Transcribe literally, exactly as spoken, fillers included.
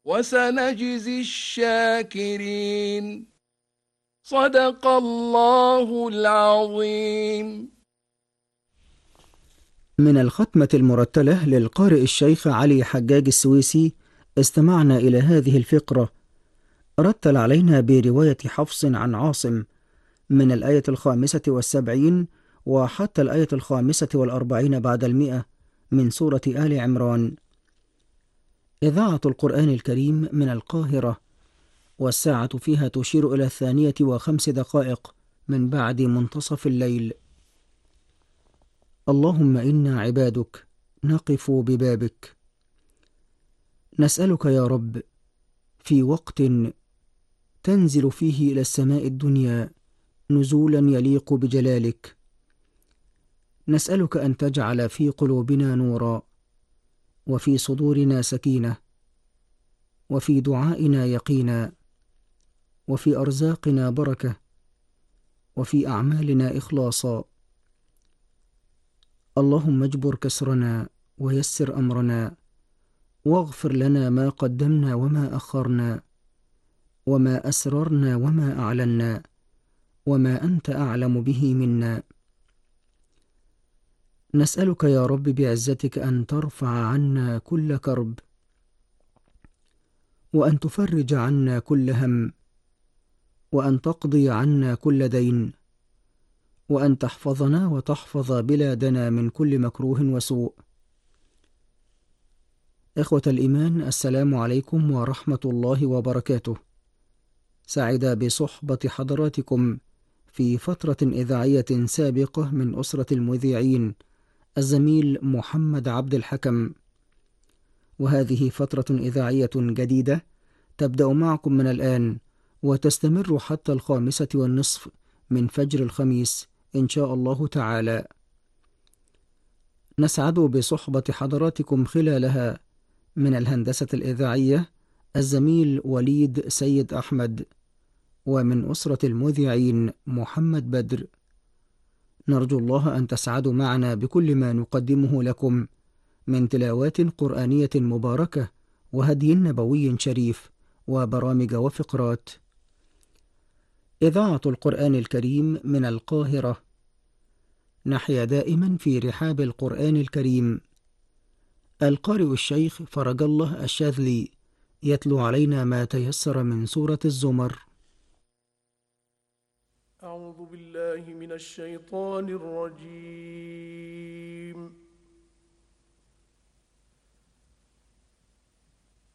وسنجزي الشاكرين. صدق الله العظيم. من الختمة المرتلة للقارئ الشيخ علي حجاج السويسي استمعنا إلى هذه الفقرة. رتل علينا برواية حفص عن عاصم من الآية الخامسة والسبعين وحتى الآية الخامسة والأربعين بعد المئة من سورة آل عمران. إذاعة القرآن الكريم من القاهرة، والساعة فيها تشير إلى الثانية وخمس دقائق من بعد منتصف الليل. اللهم إنا عبادك نقف ببابك، نسألك يا رب في وقت تنزل فيه إلى السماء الدنيا نزولا يليق بجلالك، نسألك أن تجعل في قلوبنا نورا، وفي صدورنا سكينة، وفي دعائنا يقينا، وفي أرزاقنا بركة، وفي أعمالنا إخلاصا. اللهم اجبر كسرنا ويسر أمرنا، واغفر لنا ما قدمنا وما أخرنا، وما أسررنا وما أعلنا، وما أنت أعلم به منا. نسألك يا رب بعزتك أن ترفع عنا كل كرب، وأن تفرج عنا كل هم، وأن تقضي عنا كل دين، وأن تحفظنا وتحفظ بلادنا من كل مكروه وسوء. إخوة الإيمان، السلام عليكم ورحمة الله وبركاته. سعد بصحبة حضراتكم في فترة إذاعية سابقة من أسرة المذيعين الزميل محمد عبد الحكم، وهذه فترة إذاعية جديدة تبدأ معكم من الآن وتستمر حتى الخامسة والنصف من فجر الخميس إن شاء الله تعالى. نسعد بصحبة حضراتكم خلالها من الهندسة الإذاعية الزميل وليد سيد أحمد، ومن أسرة المذيعين محمد بدر. نرجو الله أن تسعدوا معنا بكل ما نقدمه لكم من تلاوات قرآنية مباركة وهدي نبوي شريف وبرامج وفقرات. إذاعة القرآن الكريم من القاهرة، نحيا دائما في رحاب القرآن الكريم. القارئ الشيخ فرج الله الشاذلي يتلو علينا ما تيسر من سورة الزمر. أعوذ بالله من الشيطان الرجيم.